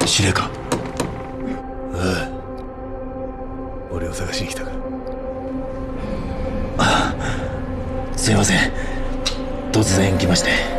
司令官。 ああ、俺を探しに来たか。 すいません、突然来まして。